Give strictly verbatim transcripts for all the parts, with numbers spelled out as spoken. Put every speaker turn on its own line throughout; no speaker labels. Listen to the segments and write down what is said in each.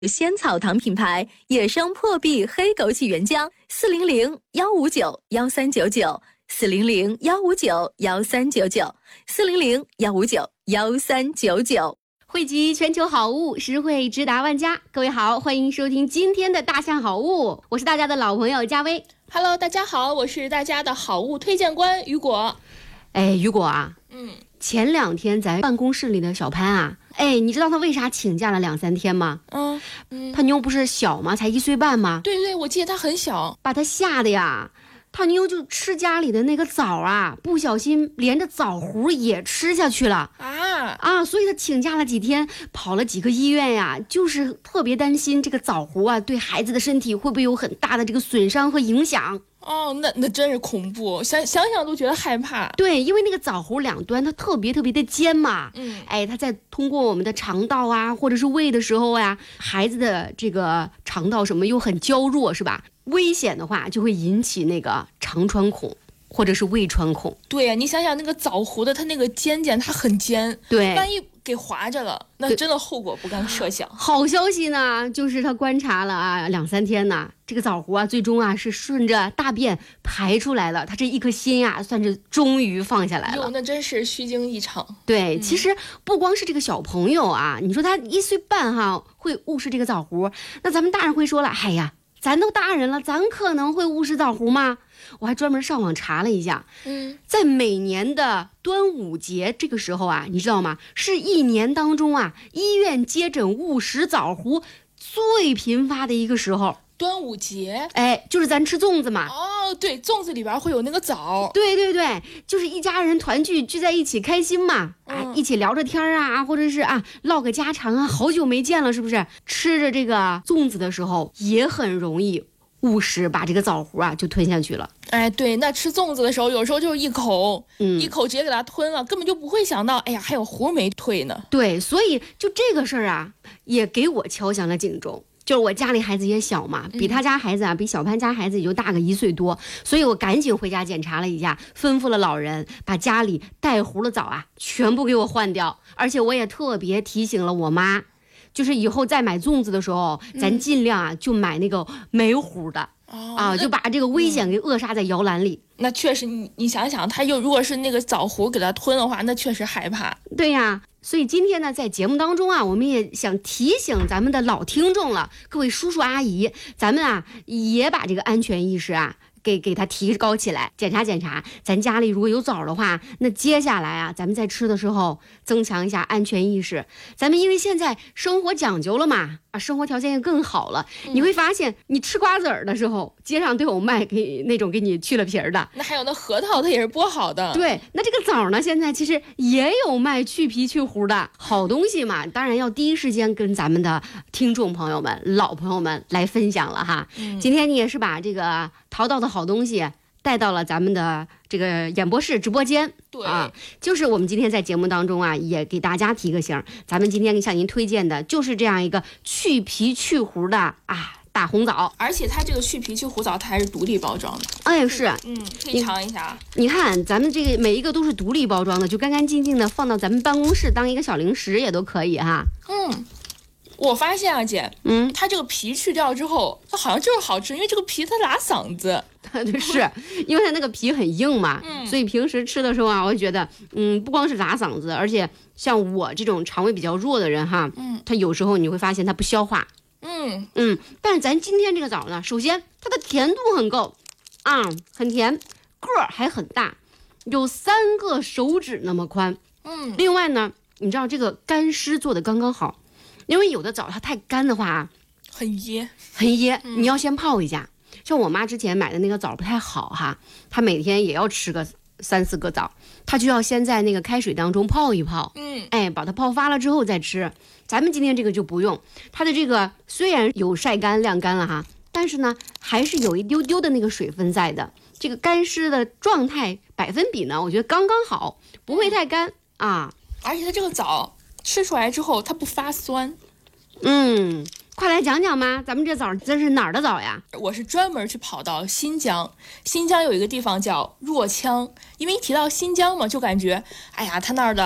仙草糖品牌野生破壁黑枸杞原浆，四零零幺五九幺三九九，四零零幺五九幺三九九，四零零幺五九幺三九九。
汇集全球好物，实惠直达万家。各位好，欢迎收听今天的大象好物，我是大家的老朋友佳薇。
Hello， 大家好，我是大家的好物推荐官雨果。
哎，雨果啊，
嗯，
前两天在办公室里的小潘啊，哎，你知道他为啥请假了两三天吗？
嗯嗯，
他妞不是小吗？才一岁半吗？
对对，我记得他很小，
把他吓得呀。他妞就吃家里的那个枣啊，不小心连着枣核也吃下去了
啊
啊！所以他请假了几天，跑了几个医院呀，就是特别担心这个枣核啊对孩子的身体会不会有很大的这个损伤和影响。
哦，那那真是恐怖，想想想都觉得害怕。
对，因为那个枣核两端它特别特别的尖嘛，
嗯，
哎，它在通过我们的肠道啊，或者是胃的时候呀，孩子的这个肠道什么又很娇弱，是吧？危险的话就会引起那个肠穿孔或者是胃穿孔。
对呀、啊，你想想那个枣核的它那个尖尖，它很尖，
对，
万一给划着了，那真的后果不堪设想。
好消息呢，就是他观察了啊两三天呢，这个枣核啊最终啊是顺着大便排出来了，他这一颗心啊算是终于放下来了。
哟，那真是虚惊一场。
对、
嗯，
其实不光是这个小朋友啊，你说他一岁半哈会误食这个枣核，那咱们大人会说了，哎呀，咱都大人了，咱可能会误食枣核吗？我还专门上网查了一下，
嗯，
在每年的端午节这个时候啊，你知道吗？是一年当中啊，医院接诊误食枣核最频发的一个时候。
端午节，
哎，就是咱吃粽子嘛。
哦，对，粽子里边会有那个枣。
对对对，就是一家人团聚聚在一起开心嘛，哎、
嗯，
一起聊着天啊，或者是啊唠个家常啊，好久没见了，是不是？吃着这个粽子的时候也很容易误食，把这个枣核啊就吞下去了。
哎，对，那吃粽子的时候，有时候就是一口，
嗯，
一口直接给它吞了，根本就不会想到，哎呀，还有核没退呢。
对，所以就这个事儿啊，也给我敲响了警钟。就是我家里孩子也小嘛，比他家孩子啊，比小潘家孩子也就大个一岁多，所以我赶紧回家检查了一下，吩咐了老人把家里带核的枣啊全部给我换掉，而且我也特别提醒了我妈，就是以后再买粽子的时候，咱尽量啊就买那个没核的。
哦、
啊，就把这个危险给扼杀在摇篮里。
嗯、那确实你，你你想想，他又如果是那个枣核给他吞的话，那确实害怕。
对呀，所以今天呢，在节目当中啊，我们也想提醒咱们的老听众了，各位叔叔阿姨，咱们啊也把这个安全意识啊。给给它提高起来，检查检查，咱家里如果有枣的话，那接下来啊，咱们在吃的时候增强一下安全意识。咱们因为现在生活讲究了嘛，啊，生活条件也更好了，嗯、你会发现，你吃瓜子儿的时候，街上都有卖给那种给你去了皮儿的。
那还有那核桃，它也是剥好的。
对，那这个枣呢，现在其实也有卖去皮去核的好东西嘛，当然要第一时间跟咱们的听众朋友们、老朋友们来分享了哈。嗯、今天你也是把这个淘到的好东西带到了咱们的这个演播室直播间。
对
啊，就是我们今天在节目当中啊，也给大家提个醒，咱们今天向您推荐的就是这样一个去皮去核的啊大红枣，
而且它这个去皮去核枣它还是独立包装的。
哎，是，
嗯，可以尝一下。
你看咱们这个每一个都是独立包装的，就干干净净的放到咱们办公室当一个小零食也都可以哈。
嗯。我发现啊，姐，
嗯，
它这个皮去掉之后，它好像就是好吃，因为这个皮它拉嗓子。
是因为它那个皮很硬嘛，
嗯、
所以平时吃的时候啊，我觉得，嗯，不光是拉嗓子，而且像我这种肠胃比较弱的人哈，
嗯，
它有时候你会发现它不消化，
嗯
嗯，但是咱今天这个枣呢，首先它的甜度很够，啊、嗯，很甜，个儿还很大，有三个手指那么宽，
嗯，
另外呢，你知道这个干湿做的刚刚好。因为有的枣它太干的话
很噎
很噎、
嗯、
你要先泡一下。像我妈之前买的那个枣不太好哈，她每天也要吃个三四个枣，她就要先在那个开水当中泡一泡，
嗯，
哎，把它泡发了之后再吃。咱们今天这个就不用，它的这个虽然有晒干晾干了哈，但是呢还是有一丢丢的那个水分在的，这个干湿的状态百分比呢我觉得刚刚好，不会太干、嗯、啊。
而且它这个枣吃出来之后它不发酸。
嗯，快来讲讲嘛，咱们这枣这是哪儿的枣呀？
我是专门去跑到新疆，新疆有一个地方叫若羌，因为一提到新疆嘛，就感觉哎呀，它那儿的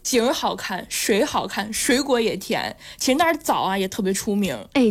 景儿好看，水好看，水果也甜。其实那儿枣啊也特别出名。
哎，